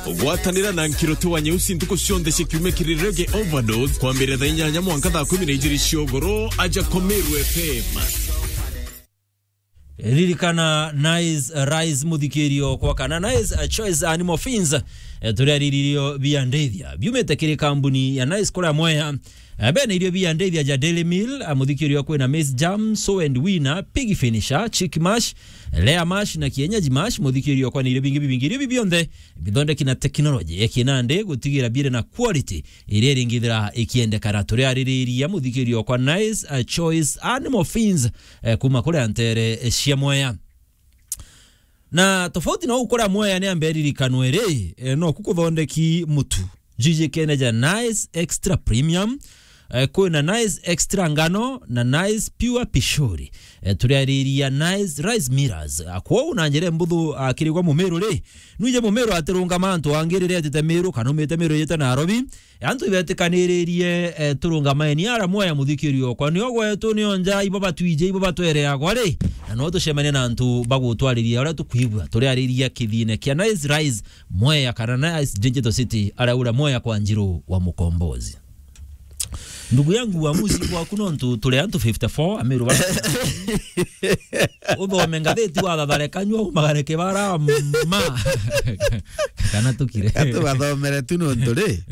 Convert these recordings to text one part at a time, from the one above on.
gwatanira na nkiroto wa nyeusi ntuko cionthe cikiume kirirege overdose kwa mbere tha inyanya mwanka thaa 12 ciogoro aja Komeru FM. Ririkana Nice Rise muthikirio kwa kana Nice Choice Animal Fins turia riririo bia ndethia biumete kiri kambuni ya Nice kora Mwea bene irio bia ndethia ja Daily Meal muthikirio kwina Maize Jam, So and Winner, Pig Finisher, Chick Mash, Layer Mash na kienyeji mash muthikirio kwa irio bingi irio bibionde bithonde kina technology ekinande gutigira bire na quality iria ringithira ikiendekana turia ririria muthikirio kwa Nice Choice Animal Fins kuma kule antere cia Mwea. Na tofauti na ukora Mwea ni amberirikano ere no kukuthondeki mutu jiji keneja Nice Extra Premium kuna Nice Extra ngano na Nice Pure Pishori turiariria Nice Rice Mirrors akwo unanjere mbuthu akirigwa mumeru ri nuje mumeru atirunga mantu angirire atete meru kanumite meru yeta na Nairobi antu ibetikaniririe turunga maeni ara Mwea muthikirio kwa niogwetu nionja ibaba twije ibaba twere agwa ri na no tucemania na antu bagutwariria ora tukwigwa turiariria kithine kia Nice Rice Mwea kana Nice Digital City araura Mwea kwa Njiru wa Mukombozi. Ndugu yangu wa muziki wa kunontu tule antu 54 amiru bana ubo mengadeti wa dadare kanywa umagareke bara ma kana tukire atu bathomere tunontu ri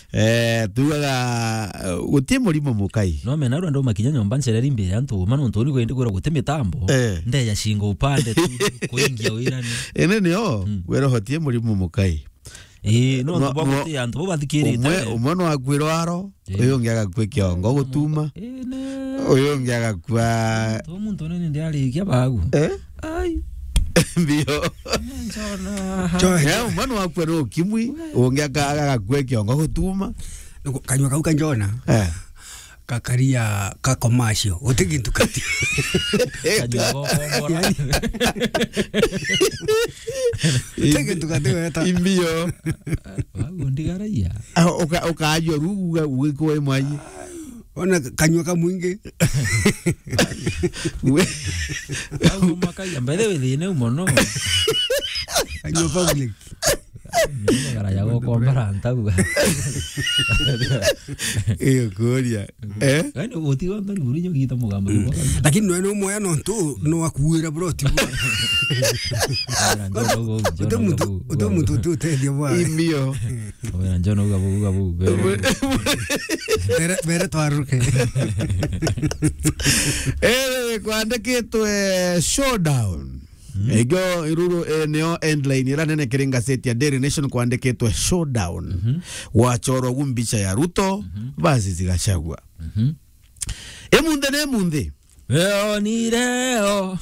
tugaga gutie murimo mukai no menaru ndo makinya nyomba ncereri mbe antu manontu ni kwende kwira gute mitambo ndeya shingo upande tu kuingia wirani ene nio wero hotie murimo mukai no tubaguti antu bobathikirite umwe no akwirwaro uyu ngiaga kwe kiongo gutuma uyu ngiaga kwa to muntu nene ndiari kia bagu ai bio njona umwe no akwiro kimwi ungiaga kwe kiongo gutuma kanywa kau kanjona kakaria ka commercial utigintu kati kajogo kombora utigintu kati weta imbio ndigaraia ukaajwa ruga uko mwaji ona kanywa ka mwingi au makai ambele withine umono kanywa public gara yago kombara ntabu goria yani oti wa ndari burinyo gita mugamba lakini no Mwea no tu no akuira bro ti utamuntu tu tedio bwa imio oya njono gabu bere twaruke kwandikitwe showdown ego iruru neo endline ira nene kiringa seti ya Daily Nation kwandikitwe showdown wachoro gumbicha ya Ruto basi zigachagwa emunde leo ni leo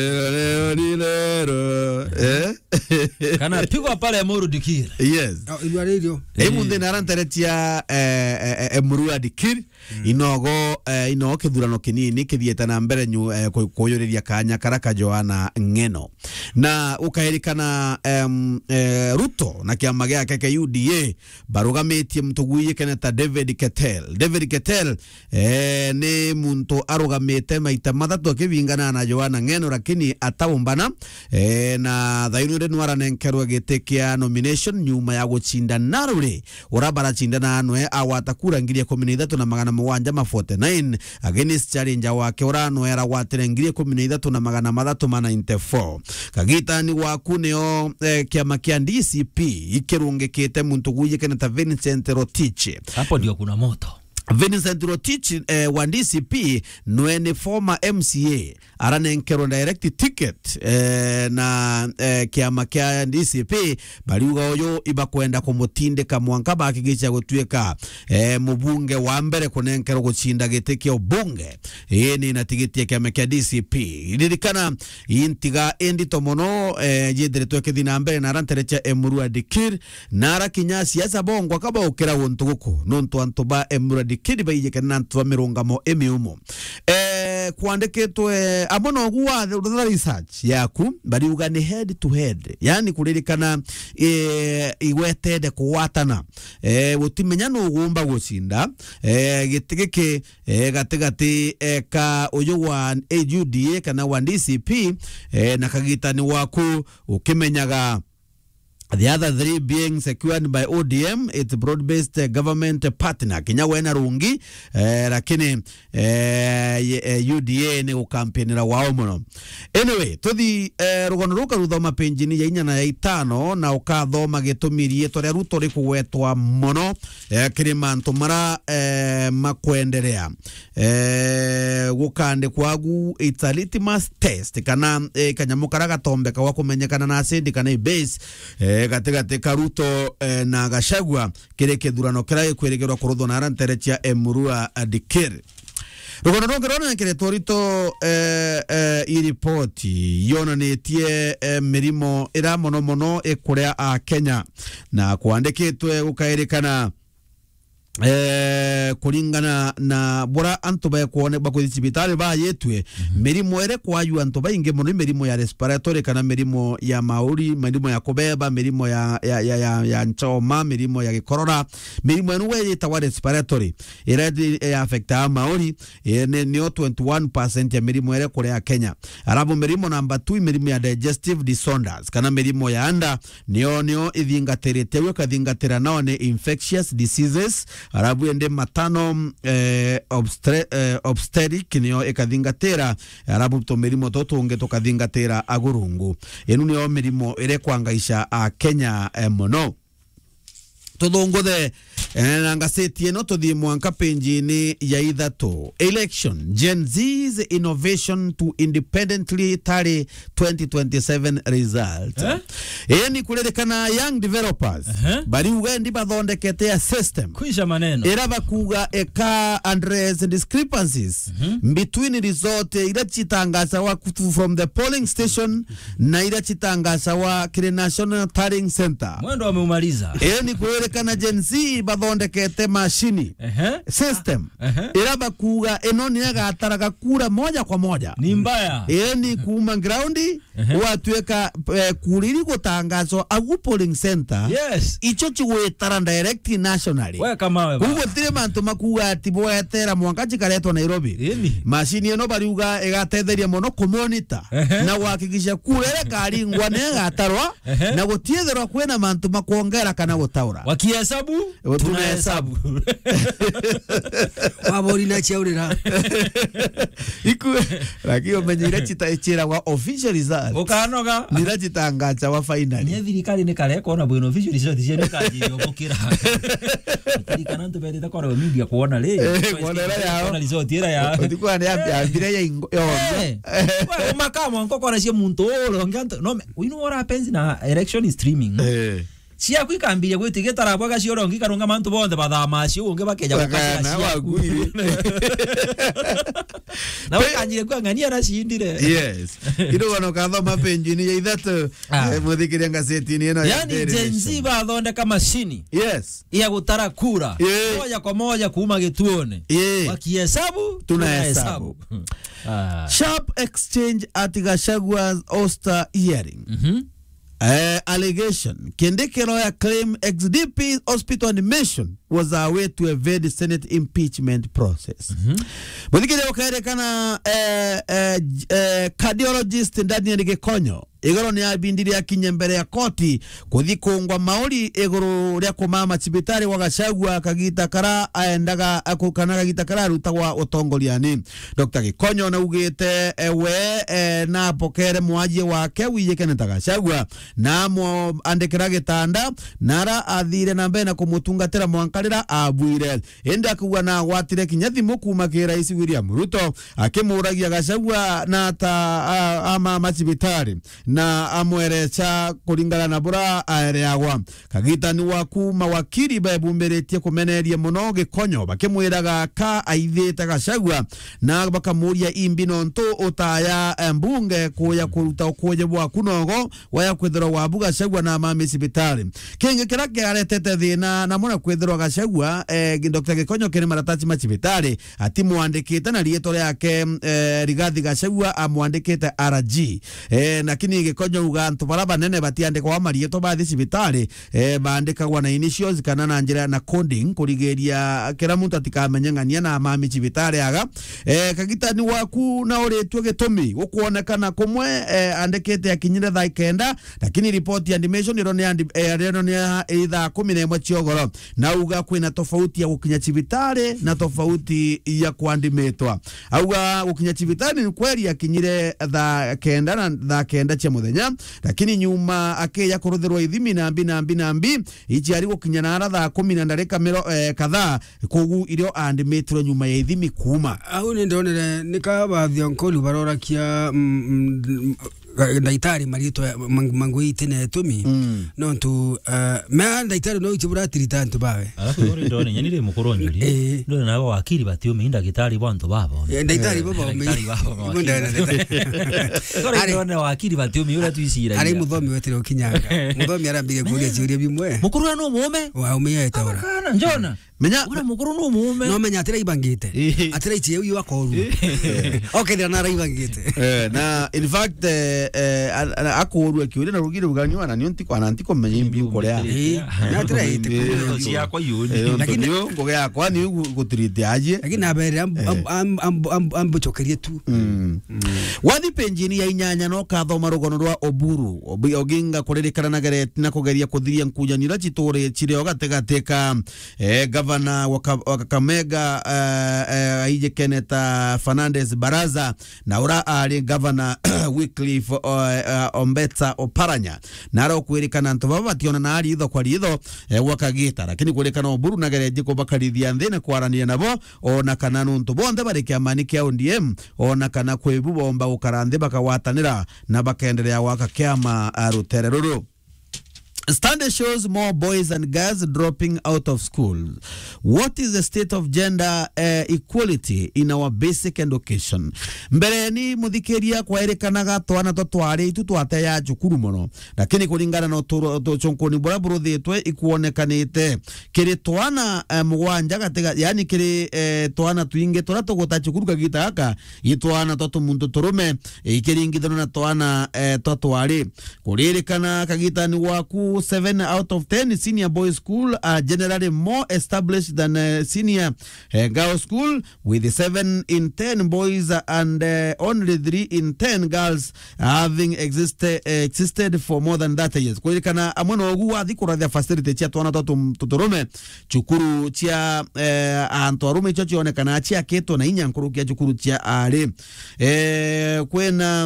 kana pigwa pale Muru Dikir yes ilwa radio emunde naranteretia Muru Dikir inogo kithurano kinini kithieta na mbere kuyuriria kanya karaka Joana Ngeno na ukahirikana Ruto na kiama giake ke UDA barugamitie mtuguye keneta David Ketel ni muntu arugamite maita mathatu akivingana na Joana Ngeno lakini ataumbana na thainure nwara nenkerwa gitekia nomination nyuma ya guchinda narure urabara chinda na anwe awatakura ngiri 13,749 against challenge wake urano era watire ngiri 13,394 kagita ni waku neo kiama kia DCP ikirungikite muntu guye keneta Vincent Rotich hapo ndio kuna moto Vincent Rotich wa DCP nwene former MCA aranenkero direct ticket na kiama kia DCP baliuga oyo ibakwenda kumutinde kamwanka bakigicha gutweka mubunge wa mbere kunenkero guchinda gite kyo bunge ni na tigiti ya kiama kia DCP idirikana intiga endito mono jedere tweke dina mbere na ranterecha Muru Dikir nara kinya siasa bongo akaba ukira wontu guko nontu antoba Muru Dikir baije kana antoba mirongamo emiumo kwandikitwe amono guwa the research yaku bari ugane head to head yani kuririkana iwetede kuwatana utimenya no ugomba gucinda gitigike gatigati ka uyu wa UDA kana wa DCP na kagitani waku ukimenyaga The other 3 being secured by ODM, its broad-based government partner. Kenya wena rungi, lakini UDA ni ukampenira wao muno. Anyway, tuthi rugonoruka ruthoma penjini ya 4 na 5 na ukathoma gitumirie toria rutori kuwetwa muno kiri mantu mara makwenderea gukande kwagu it's a litmus test kana kanyamukara gatombeka wa kumenyekana na asindi kana base gatigate Karuto na Gachagua kire kithurano kira kweregerwa kurutho na ranterechia Murua-Dikir. Rugono rona kire torito i repoti yonanetie mirimo ira mono ekurea a Kenya na kuandikitwe gukairikana kuringana na bora antu ba kuone bakuthi cibitari ba yetwe mirimo ere kwayu antu ba inge muno mirimo ya respiratory kana mirimo ya mauri mirimo ya kubeba mirimo ya nchoma mirimo ya gikorora mirimo enu we yetawa respiratory ere affecta mauri ene nio 21% ya mirimo ere kurea Kenya. Arabu mirimo number 2 mirimo ya digestive disorders kana mirimo ya anda nio ithingatiritewe kathingatira nao ni infectious diseases. Arabu ende matano obstetric niyo ekathingatira. Arabu to mirimo totunge tukathingatira agurungu enu niyo mirimo ere kwangaisha a Kenya mono. Tudongode nangaseti eno tuthi mwanka penjini ya ithatu election Gen Z's innovation to independently tally 2027 results. Ni kulerekana young developers bari ugendi bathondekete ya system kuisha maneno era bakuga eka address discrepancies between result ira chitangaza wa from the polling station na ira chitangaza wa kire national tallying center mwendo wameumaliza. Ni kulerekana Gen Z bathondekete machine system ira bakuga eno ni agataraga kura moja kwa moja ni mbaya ni kuma ground watweka kuriri gutangazwa agu polling center icho chigwetara direct nationally we kama we kugo tire mantu makuga ati boetera mwanka chikaretwa Nairobi machine eno bariuga igatetheria mono community na wakikisha kurere karingwa ne gatarwa na gutietherwa kwena mantu makuongera kana gutaura wakihesabu tunahesabu wabori na chaurira iku lakini umenyira chitaechera wa official result ukanoga nira chitangaza wa final ni thirikari ni kare kona bwino official result ciene kaji yobokira thirikari ntu bete takora media kuona le kuona result ira ya ndikwa ni ambira ya wewe makamo ngokora cie muntu oro nganto no we know what happens na election is streaming cia kwikambire gwitigitara bwaga cioro ngikarunga mantu bonde bathama cio unge bakeja bakasira na wagwire na wakanyire kwangania na cindire irogono kathoma penjini ya ithatu muthikire ngaseti ni eno yani Gen Z bathondeka machini ya gutara kura moja kwa moja kuuma gituone wakihesabu tunahesabu. Sharp exchange at Gachagua's Oyster hearing. Allegation Kindiki lawyer claim ex-DP hospital admission was a way to evade the Senate impeachment process. Muthikire wakaerekana cardiologist Daniel Gikonyo igoro ni abindiri akinye mbere ya koti kuthikungwa mauri igoro ria kumama cibitari wa Gachagua kagita kara aendaga akukana kagita kara rutagwa utongoriani. Dr. Gikonyo na ugite we na pokere mwaji wake wiyekene Gachagua na mo andikira gitanda nara athire na mbere na kumutungatira mwankarira abwire enda kuwa na gwatire kinyathimo kuma ki Rais William Ruto akimuragia Gachagua na ta ama macibitari na amwerecha kuringana na bura aereagwa kagita ni waku mawakiri babumberetie kumeneria muno Gikonyo bakimwiraga ka aithite Gachagua na bakamuria imbino nto utaya mbunge kuya kuruta ukoje bwa kunogo waya kwethera wabu Gachagua na mama cibitari kenge kirake aretete thina na muna kwethera Gachagua Dr. Gikonyo kene maratachi macibitari ati mwandikite na rieto yake Rigathi Gachagua amwandikite RG lakini lakini gikonyo ugantu bara banene batiandikwa marieto bathi cibitari bandikagwa na initials kana na njira na coding kurigeria kira muntu atikamenyangania na mami cibitari aga kagitani waku na uritwe gitumi gukuonekana kumwe andikite akinyire thaa 9 lakini report ya animation ironia ithaa 11 ciogoro na uga kwina tofauti ya gukinya cibitari na tofauti ya kuandimitwa auga gukinya cibitari ni kweli akinyire thaa 9 na thaa 9 cia muthenya lakini nyuma akeya kuruthirwa ithimi na mbi ichi ari gukinya na thaa 10 na ndarika kadhaa kogu irio andimitro nyuma ya ithimi kuma au ni ndonere nikaba thionkolu barorakia ndaitari marito mangui tene tumi no tu me ndaitari no chibura tiritantu bawe alafu yore ndone nyanire mukoronyuri ndone nabo wakiri batio ndagitari bantu babo ndaitari babo ari ndone wakiri batio yura tuisira ari muthomi wetire ukinyanga muthomi arambire kuria ciuria bimwe mukuru no mume wa umeya etawara kana njona menya ura mukuru no mume no menya atira ibangite atira ichi uyu akoru okay na ibangite na in fact akoru akiure na rugire uganywa na nionti kwa antiko menyimbi korea na atira ite cia kwa yuni lakini ngoge yakwa ni gutirite aje lakini abere am chokerie tu wathi penjini ya inyanya no kathoma rugono rwa Oburu Oginga kuririkana na gereti na kugeria kuthiria nkunyanira chitore chire gategateka governor wa Kakamega Aije Kenneth Fernandez Baraza na ura ari governor Wycliffe Ombetsa Oparanya naro kuirikana ntoba bationa na ari itho kwa ritho wakagita lakini kuirikana Oburu na gereji ko bakarithia nthine kwarania nabo ona kana nuntu bonde bareke amani kia ODM ona kana kwebu bomba ukaranthe bakawatanira na bakaendelea waka kiama rutere ruru. Study shows more boys and girls dropping out of school. What is the state of gender equality in our basic education? Mbere ni muthikeria kwaerekanaga twana tware itu twate ya cukuru muno lakini kuringana na chonkoni bora buruthetwe ikuonekanite kiri twana mugwanja gatega yani kiri twana twinge tora tugota cukuru kagita aka itwana toto muntu turume ikiringithana na twana tware kuririkana kagita ni waku 7 out of 10 senior boys school are generally more established than senior girls school, with 7 in 10 boys and only 3 in 10 girls having existed for more than 30 years. Kwa kana amwana ogu athikurathia facility cia twana tuturume chukuru cia antwarume cio cionekana cia keto na inyankuru kia chukuru cia ari kwena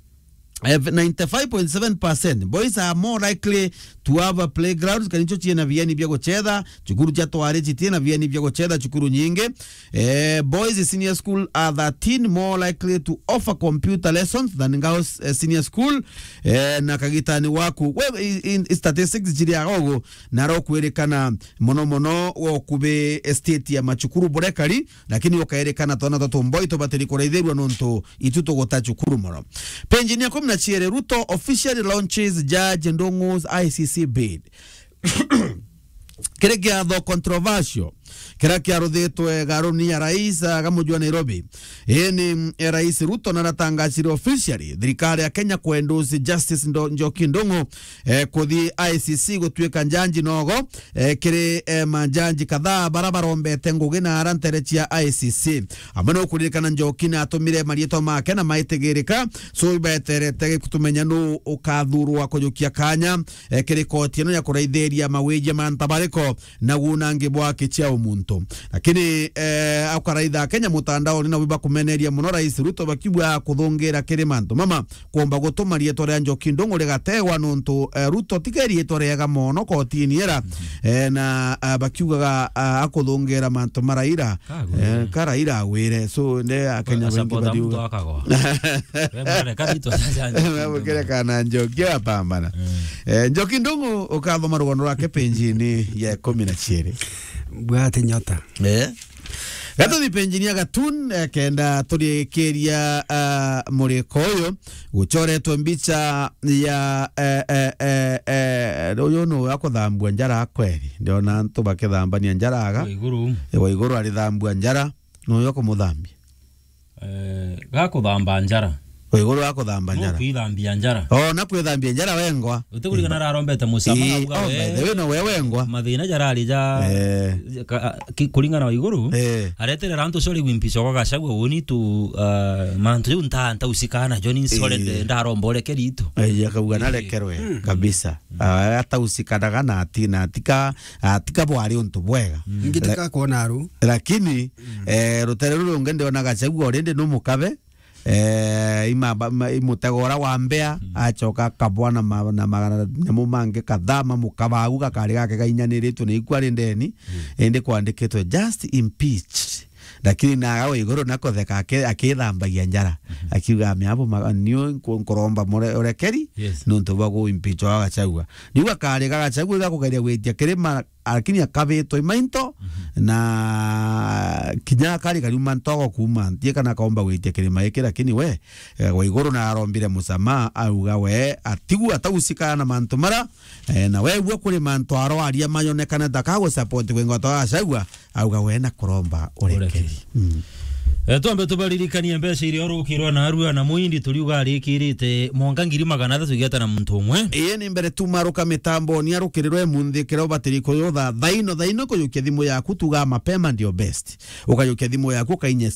95.7% boys are more likely to have a playgrounds kanicho chiena vieni vya gocheza chukuru cha toare chitina vieni vya gocheza chukuru nyinge boys senior school are 13 more likely to offer computer lessons than girls senior school na kagitani waku in statistics jiri agogo naro kuerekana mono okube estate ya machukuru borekari lakini okaerekana tona toto mboito bateri koraitherwa nonto ituto gota chukuru moro penjinia na Chiere Ruto officially launches Judge Ndongo's ICC bid. Kirekia tho controversial kirakia ruthitwe garuni ya rais gamujwa Nairobi ni rais Ruto na natangazire officially thirikari ya Kenya kuendorse Justice Njoki Ndongo kuthi ICC gutwika njanji nogo kiri manjanji kadhaa barabara ombete ngugi na arantere cia ICC amano kuririkana Njoki na atumire marieto make na maitegirika so ibeterete kutumenya no ukathurwa kujukia kanya kiri koti no ya kuraithĩria maweje mantabariko na gunange bwake cia umuntu lakini akaraitha Kenya mutandao ni na wiba kumeneria muno rais Ruto bakibwa kuthongera kirimanto mama kuomba gutuma rieto ria Njoki Ndongo rigategwa nonto Ruto tikeri rieto riega mono kotini era na bakiugaga akuthongera manto maraira karaira wire so nde Kenya wengi badiu wemane kabito kile kana Njoki apambana Njoki Ndongo ukathoma rugono rwake penjini ya 10 bwate nyota gato dipenjinia gatun kenda turiekeria mureko uyu gucoretwo mbica ya uyu no akuthambua njara kweri ndiona ntu bakithambania njaraga wa iguru ari thambua njara no yo kumuthambia gakuthamba njara Waiguru wako thamba njara. Kuithambia njara. Na kwithambia njara wengwa. Utegurigana rarombete musama uga we no we wengwa. Mathina jarari ja kuringana Waiguru. Aretere rantu sori wimpicho kwa gacagwa woni tu mantu yunta usikana John sore ndarombole kerito. Yakauga narekerwe kabisa. Ata usikanaga na atika bwari untu bwega. Ngitaka kuona aru. Lakini rutere ruru ngende ona gacagwa orende no mukabe. Imutagora wa mbea acoka kabwana na nyamu mange kathama mukabagu gakari gake gainyaniritu ni ikwari ndeni ende kwandikitwe just impeached, lakini na Waiguru nako theka akithambagia njara akiuga miabo nio nkoromba orekeri nonto bago impeach wa Gachagua niwa kari Gachagua gakugeria gwitia kirima lakini akabito imainto na kinya kari kariuma ntogo kuma ntie kana kaomba gwitia kirima iki, lakini we Waiguru na arombire musama auga we atigu atausikana na mantu mara na we gwo kuri mantu aro aria mayonekana dakago support wengo to Gachagua auga we na kuromba orekeri. Tuambe tubaririkanie mbeca iria urukirwa na Arua na Muindi turiuga arikirite monga 300 igeta na muntu umwe. Ni mbere tumaruka mitambo ni arukirirwe munthikira batiriko yotha thaino kuyukia thimu yaku tuga mapema ndio best. Ukayukia thimu yaku kainye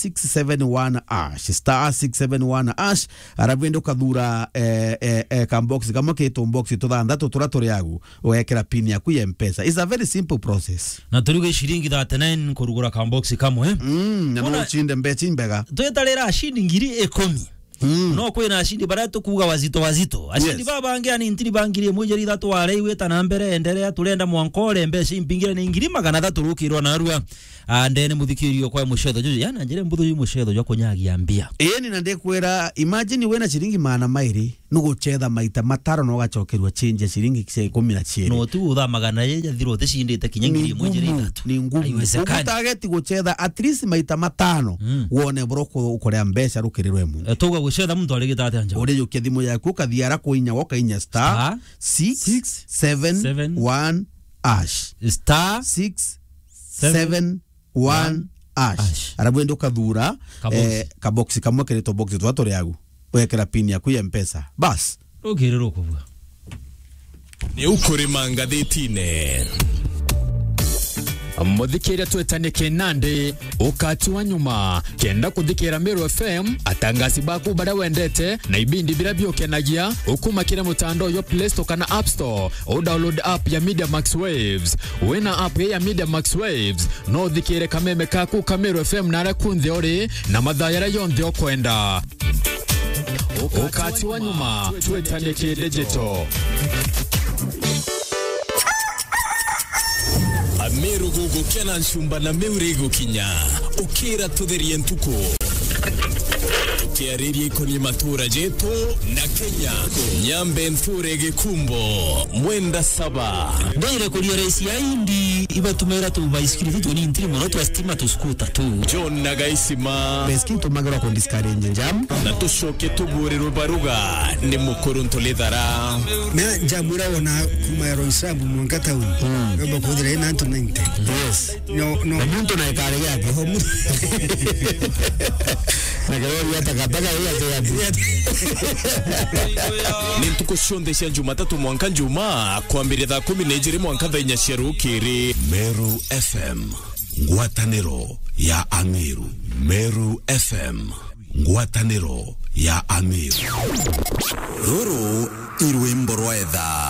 *671# arabwendo kathura kambox kama keto box tuthandatu turaturi yagu wekera pin yaku ya M-Pesa. It's a very simple process. Na turiuga shilingi 39 kurugura kambox kamwe. Chinde mbeti mbega twetalera ashindi 10,000 no kwina ashindi baratu kuga wazito ashindi baba angeani ntiri bangirie mujeri thatu wale weta na mbere endelea tulenda mwankole mbeci impingira ni 300 rukirwa na Arua andene muthikirio kwa mushetho juju yana njire mbuthu yu mushetho jwa kunyagia mbia ni na ndekwera imagine wena shilingi mana mairi nuguchetha maita mataro no gacokerwa change shilingi 10 no tu utha magana yeja thiro tishindite kinyangiri mujeri thatu ni ngumu target guchetha at least maita matano wone broko ukorea mbesha rukirirwe mu tuga guchetha muntu arigitate anja uri yukia thimu yaku kathiara kuinya woka inya *671# *671# arabwendo kathura kabox kamwe kerito box twatore yagu wekera pin yaku ya M-Pesa bas rugiriro kuvuga ni ukuri mangathitine muthikira twetane Kenande ukati wa nyuma kenda kuthikira Meru FM atangasi baku bara wendete na ibindi bila biokenagia ukumakira mutando yo Play Store kana App Store o download app ya Media Max Waves wena app ya Media Max Waves no thikire kameme kaku Meru FM nara kunthe ori na mathayara yonthe okwenda ukati wa nyuma twetane digital Meru gugu kena nshumba na meurego kinya ukira tutherie ntuko kiariri ikoni matura jeto na Kenya nyambe nturege kumbo mwenda saba ndire kulia raisi ya indi ibatumera tu baiskeli tu ni ntiri mono tu estima tu scooter tu John Nagaisima baiskeli tu magara ko discourage njam na tushoke tuguriro baruga ni mukuru ntolethara me jamura ona kuma roisabu mwangata uni ngomba kudira ina 90 no muntu na ikare yake homu nagarori atakataka ni ntuko shonde cia Jumatatu mwanka njuma kwambire thaa 12 mwanka thaa 4 cia rukiri. Meru FM ngwataniro ya Amiru. Meru FM ngwataniro ya Amiru. Ruru irwimbo rwa etha